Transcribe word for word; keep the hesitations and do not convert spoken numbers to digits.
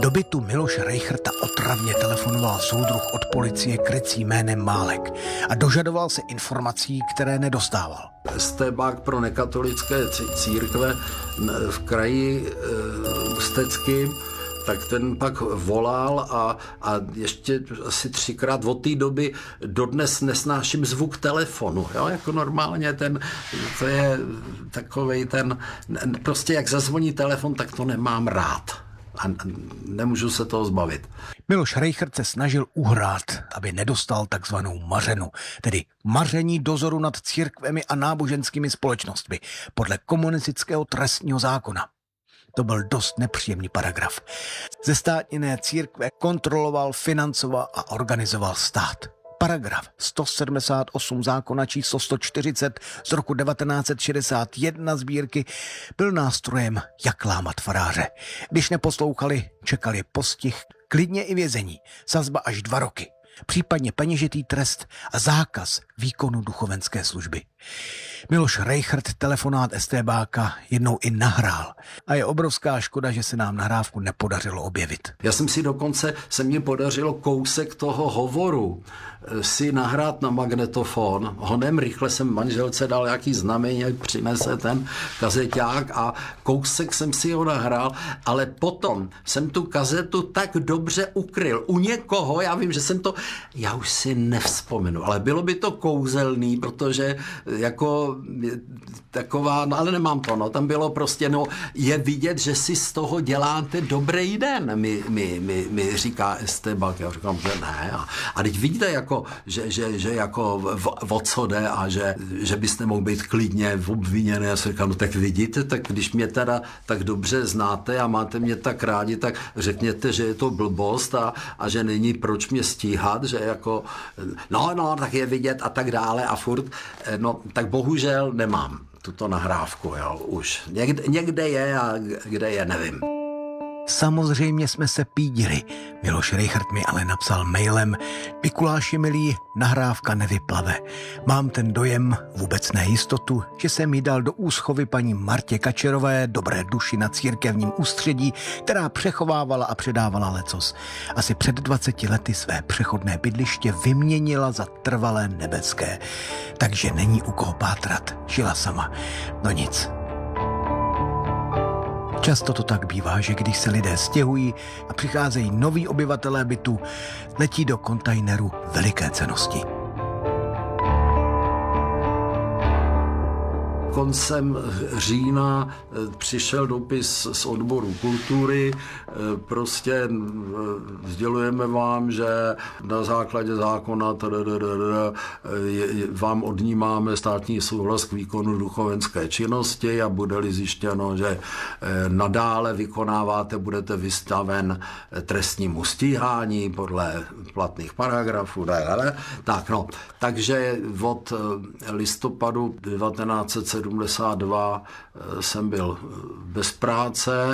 Do bytu Miloše Rejchrta otravně telefonoval soudruh od policie krycí jménem Málek a dožadoval se informací, které nedostával. Estébák pro nekatolické církve v kraji Ústeckým, tak ten pak volal a, a ještě asi třikrát od té doby dodnes nesnáším zvuk telefonu. Jo? Jako normálně ten, to je takovej ten, prostě jak zazvoní telefon, tak to nemám rád. A nemůžu se toho zbavit. Miloš Rejchrt se snažil uhrát, aby nedostal takzvanou mařenu, tedy maření dozoru nad církvemi a náboženskými společnostmi podle komunistického trestního zákona. To byl dost nepříjemný paragraf. Zestátněné církve kontroloval, financoval a organizoval stát. Paragraf sto sedmdesát osm zákona číslo sto čtyřicet z roku devatenáct set šedesát jedna sbírky byl nástrojem, jak lámat faráře. Když neposlouchali, čekali postih, klidně i vězení, sazba až dva roky, případně peněžitý trest a zákaz výkonu duchovenské služby. Miloš Rejchrt telefonát estébáka jednou i nahrál a je obrovská škoda, že se nám nahrávku nepodařilo objevit. Já jsem si dokonce, se mně podařilo kousek toho hovoru si nahrát na magnetofon. Honem rychle jsem manželce dal jaký znamení, ať přinese ten kazeťák a kousek jsem si ho nahrál, ale potom jsem tu kazetu tak dobře ukryl u někoho, já vím, že jsem to, já už si nevzpomenu, ale bylo by to kouzelný, protože jako taková, no ale nemám to, no, tam bylo prostě, no, je vidět, že si z toho děláte dobrý den, mi, mi, mi, mi říká Estébák, já říkám, že ne, a, a teď vidíte, jako, že, že, že jako v, o co jde a že, že byste mohl být klidně obviněný, já si říkám, no tak vidíte, tak když mě teda tak dobře znáte a máte mě tak rádi, tak řekněte, že je to blbost a, a že není proč mě stíhat, že jako, no, no, tak je vidět a tak dále a furt, no, tak bohužel nemám tuto nahrávku, jo, už. Někde, někde je a kde je, nevím. Samozřejmě jsme se pídili. Miloš Rejchrt mi ale napsal mailem: Mikuláši milý, nahrávka nevyplave. Mám ten dojem, vůbec nejistotu, že jsem jí dal do úschovy paní Martě Kačerové, dobré duši na církevním ústředí, která přechovávala a předávala lecos. Asi před dvaceti lety své přechodné bydliště vyměnila za trvalé nebeské. Takže není u koho pátrat. Žila sama. No nic. Často to tak bývá, že když se lidé stěhují a přicházejí noví obyvatelé bytu, letí do kontajneru veliké cennosti. Koncem října přišel dopis z odboru kultury, prostě sdělujeme vám, že na základě zákona vám odnímáme státní souhlas k výkonu duchovenské činnosti a bude-li zjištěno, že nadále vykonáváte, budete vystaven trestnímu stíhání podle platných paragrafů. Tak no, takže od listopadu devatenáct set sedmdesát dva jsem byl bez práce